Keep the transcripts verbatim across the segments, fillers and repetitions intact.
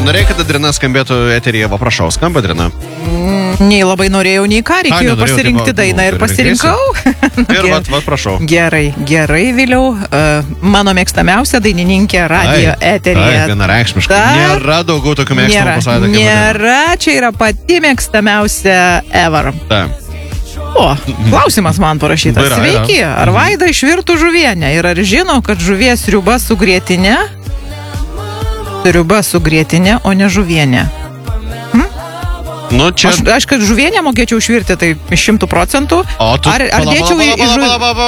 norėjai, kad Adriana skambėtų eteryje, va prašau, skamba Adriana. Nei labai norėjau, nei ką, reikėjo pasirinkti dainą ir pasirinkau. Ir vat, vat, prašau. Gerai, gerai, Viliau. Mano mėgstamiausia dainininkė radio eteryje. Taip, vienareikšmiškai. Nėra daugiau tokių mėgstamų pasakymų. Nėra, čia yra pati mėgstamiausia ever. Taip. O, klausimas man parašytas. Sveiki, ar Vaida išvirtų žuvienę ir ar žino, kad žuvies sriuba su grietinė? Sriuba su grietinė, o ne žuvienė. Hm? Nu, čia... Aš, aš kad žuvienę mokėčiau išvirti, tai iš šimtų procentų. O tu... Ar, ar dėčiau į žuvienę?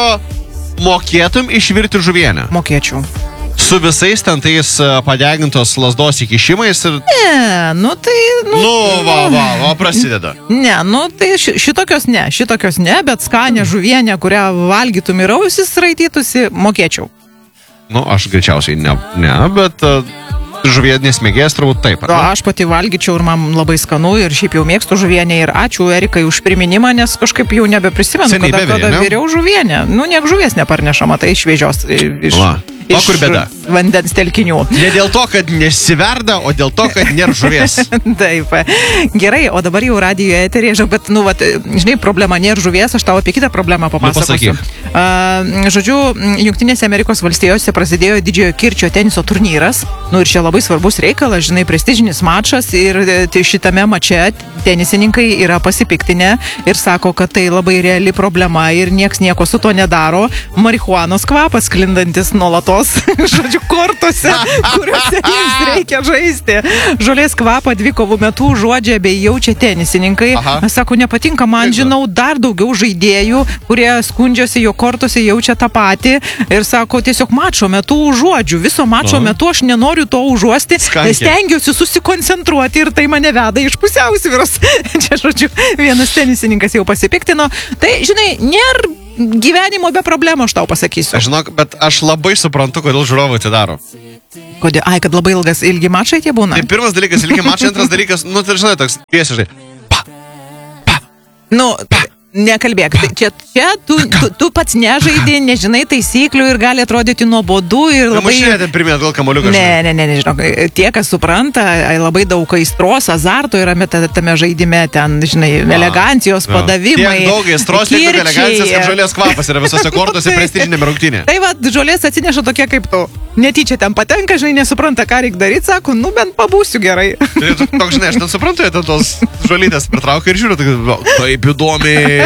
Mokėtum išvirti žuvienę? Mokėčiau. Su visais ten tais padegintos lasdos įkišimais ir... Ne, nu tai... Nu, nu va, va, va, prasideda. Ne, nu tai šitokios ne, šitokios ne, bet skanę žuvienę, kurią valgytum ir ausis raitytųsi, mokėčiau. Nu, aš greičiausiai ne, ne bet uh, žuvienės mėgėjas turbūt taip. O, aš pati valgyčiau ir man labai skanu ir šiaip jau mėgstu žuvienę ir ačiū Erikai už priminimą, nes kažkaip jau nebeprisimenu, Seniai kada, beverė, kada ne? viriau žuvienę. Nu, niek žuvies neparnešama, tai šviežios. Iš... Va. O kur bėda? Vandens telkinių. Ne dėl to, kad nesiverda, o dėl to, kad nėra žuvies. Taip. Gerai, o dabar jau radijo eterėje, bet, nu, vat, žinai, problema nėra žuvies, aš tau apie kitą problemą papasakosiu. Nu, uh, žodžiu, Jungtinėse Amerikos valstijose prasidėjo didžiojo kirčio teniso turnyras. Nu, ir čia labai svarbus reikalas, žinai, prestižinis mačas ir šitame mače tenisininkai yra pasipiktinę ir sako, kad tai labai reali problema ir nieks nieko su to nedaro. Marihuanos kvapas sklindantis nuolatos. Žodžiu, kortose, kuriuose jiems reikia žaisti. Žolės kvapą dvikovų metų žodžia bei jaučia tenisininkai. Aha. Sako, nepatinka man, žinau, dar daugiau žaidėjų, kurie skundžiasi, jo kortose jaučia tą patį. Ir sako, tiesiog mačo metu užuodžiu. Viso mačo Aha. metu aš nenoriu to užuosti. Skankė. Stengiuosi susikoncentruoti ir tai mane veda iš pusiausvyros. Čia, žodžiu, vienas tenisininkas jau pasipiktino. Tai, žinai, nėra gyvenimo be problemų, aš tau pasakysiu. Aš žinok, bet aš labai suprantu, kodėl žiūrovai tai daro. Kodėl? Ai, kad labai ilgas, ilgi mačai tie būna? Tai pirmas dalykas, ilgi mačai, antras dalykas, nu, tai žinai, toks tiesiai, žinai. Pa, pa, nu, pa. Nekalbėk, čia, čia tu, tu, tu pats nežaidi, nežinai taisyklių ir gali atrodyti nuobodu ir labai... Mašinė ten primėt gal kamoliuką. Ne, ne, ne, ne, žinok, tie, kas supranta, labai daug aistros, azarto yra tame žaidime, ten, žinai, elegancijos, ja. padavimai. Tiek daug aistros, tiek daug elegancijos, kad žolės kvapas yra visose kortose prestižinėme rungtynė. Tai va, žolės atsineša tokie kaip tu. Netyčia ten patenka, žinai, nesupranta, ką reikia daryti, sako, nu bent pabūsiu gerai. Tai toks, žinai, aš ten suprantu, ten tos žolytės pritraukia ir žiūriu, tai, kaip įdomiai.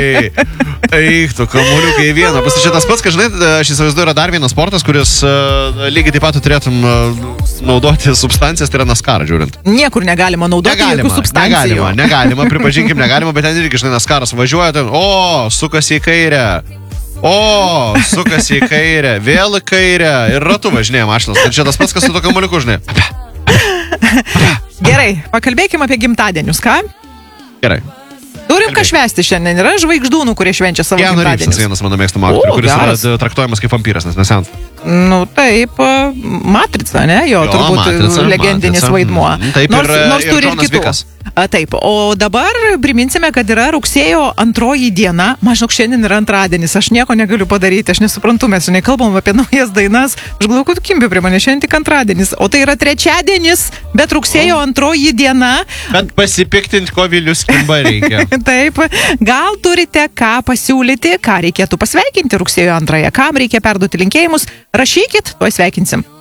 Eik, tu kamuoliukai į vieną. Pasičia tas pats, kad, žinai, aš įsivaizduoju, yra dar vienas sportas, kuris uh, lygiai taip pat turėtum uh, naudoti substancijas, tai yra NASCAR, žiūrint. Niekur negalima naudoti negalima, jokių substancijų. Negalima, negalima, pripažinkim, negalima, bet ten irgi, žinai, NASCARas važiuoja, ten, o, sukasi į kairę. O, sukasi į kairę, vėl į kairę ir ratu važinėja mašinas. Tai čia tas pats, kas su to kamuoliuku, žinai. Gerai, pakalbėkime apie gimtadienius, ką? Gerai. Turim ką švęsti šiandien. Yra žvaigždūnų, kurie švenčia savo Keanu gimtadienius. Reevesas vienas mano mėgstamų aktorių, kuris geras. Yra traktuojamas kaip vampyras, nes nesent. Nu taip, Matrica, ne? Jo, jo turbūt matrica, legendinis matrica. Vaidmuo. Taip, nors, ir, nors ir turi ir kitų. Vikas. A, taip, o dabar priminsime, kad yra rugsėjo antroji diena. Maždaug šiandien yra antradienis, aš nieko negaliu padaryti, aš nesuprantu, mes šiandien kalbam apie naujas dainas. Aš galvoju, kad kimbi prie mane, šiandien tik antradienis. O tai yra trečiadienis, bet rugsėjo antroji diena. Bet pasipiktinti, ko Vilius kimba reikia. Taip, gal turite ką pasiūlyti, ką reikėtų pasveikinti rugsėjo antrąją, kam reikia perduoti linkėjimus, rašykit, tuoj sveikinsim.